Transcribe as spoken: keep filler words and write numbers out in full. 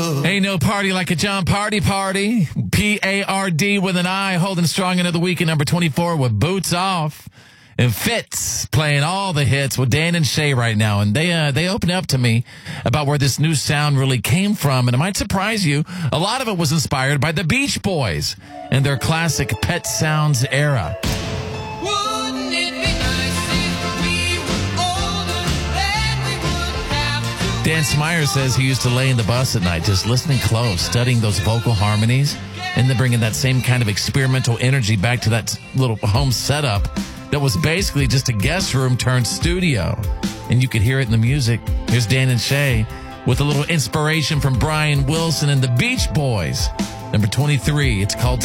Ain't no party like a John Party Party. P A R D with an I, holding strong into the week at number twenty-four with Boots Off. And Fitz playing all the hits with Dan and Shay right now. And they uh, they opened up to me about where this new sound really came from. And it might surprise you, a lot of it was inspired by the Beach Boys and their classic Pet Sounds era. Wouldn't it be nice if we were older, then we wouldn't have to... Dan Smyer says he used to lay in the bus at night just listening close, studying those vocal harmonies, and then bringing that same kind of experimental energy back to that little home setup that was basically just a guest room turned studio. And you could hear it in the music. Here's Dan and Shay with a little inspiration from Brian Wilson and the Beach Boys. Number twenty-three, it's called